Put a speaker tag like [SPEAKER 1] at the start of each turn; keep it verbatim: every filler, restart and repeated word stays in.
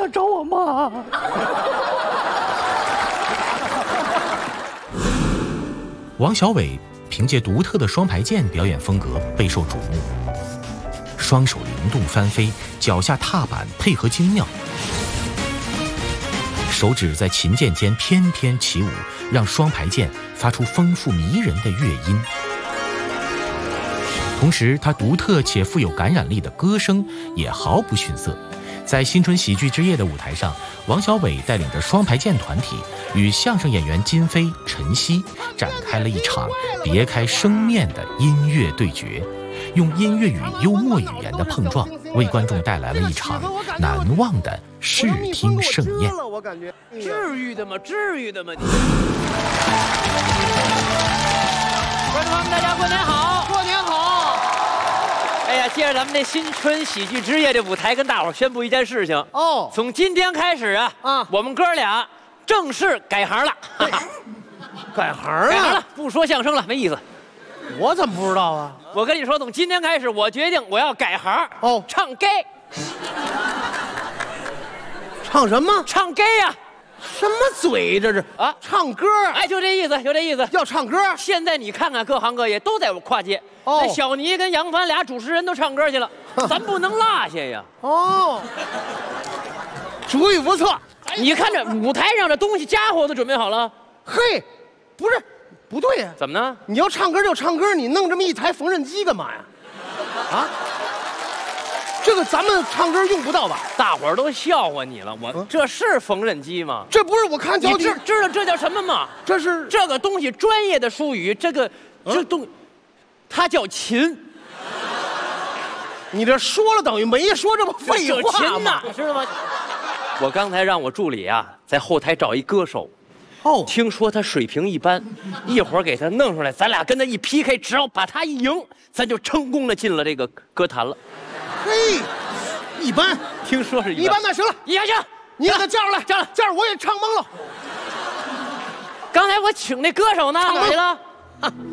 [SPEAKER 1] 想找我妈。
[SPEAKER 2] 王小伟凭借独特的双排剑表演风格备受瞩目，双手灵动翻飞，脚下踏板配合精妙，手指在琴键间翩翩起舞，让双排剑发出丰富迷人的乐音。同时，他独特且富有感染力的歌声也毫不逊色。在新春喜剧之夜的舞台上，王小伟带领着双排剑团体与相声演员金飞、陈曦展开了一场别开生面的音乐对决，用音乐与幽默语言的碰撞，为观众带来了一场难忘的视听盛宴。
[SPEAKER 1] 我感觉
[SPEAKER 3] 至于的吗？至于的吗？观众朋友们，大家过年好！
[SPEAKER 1] 过年好！
[SPEAKER 3] 哎呀，借着咱们这新春喜剧之夜这舞台，跟大伙儿宣布一件事情
[SPEAKER 1] 哦，
[SPEAKER 3] 从今天开始啊，啊，我们哥俩正式改行了。
[SPEAKER 1] 改行啊？
[SPEAKER 3] 改行了，不说相声了，没意思。
[SPEAKER 1] 我怎么不知道啊？
[SPEAKER 3] 我跟你说，从今天开始，我决定我要改行
[SPEAKER 1] 哦，
[SPEAKER 3] 唱 gay。
[SPEAKER 1] 唱什么？
[SPEAKER 3] 唱 gay 呀、啊！
[SPEAKER 1] 什么嘴这是啊？唱歌？
[SPEAKER 3] 哎，就这意思，就这意思。
[SPEAKER 1] 要唱歌？
[SPEAKER 3] 现在你看看，各行各业都在跨界。
[SPEAKER 1] 哦，
[SPEAKER 3] 那小尼跟杨帆俩主持人都唱歌去了，咱不能落下呀。
[SPEAKER 1] 哦，主意不错。
[SPEAKER 3] 你看这舞台上这东西家伙都准备好了。
[SPEAKER 1] 嘿，不是，不对呀。
[SPEAKER 3] 怎么呢？
[SPEAKER 1] 你要唱歌就唱歌，你弄这么一台缝纫机干嘛呀？啊？这个咱们唱歌用不到吧？
[SPEAKER 3] 大伙儿都笑话你了，我、嗯、这是缝纫机吗？
[SPEAKER 1] 这不是，我看脚底。
[SPEAKER 3] 你知知道这叫什么吗？
[SPEAKER 1] 这是
[SPEAKER 3] 这个东西专业的术语，这个、嗯、这东，它叫琴。
[SPEAKER 1] 你这说了等于没说，这不废话
[SPEAKER 3] 琴呐，知道吗？我刚才让我助理啊，在后台找一歌手。
[SPEAKER 1] 哦，
[SPEAKER 3] 听说他水平一般，一会儿给他弄出来，咱俩跟他一 P K， 只要把他一赢，咱就成功的进了这个歌坛了。
[SPEAKER 1] 嘿，一般，
[SPEAKER 3] 听说是一般，
[SPEAKER 1] 一般那行了，
[SPEAKER 3] 一般行，
[SPEAKER 1] 你给他叫上来，
[SPEAKER 3] 叫来，
[SPEAKER 1] 叫上我也唱懵了。
[SPEAKER 3] 刚才我请那歌手呢，哪去了？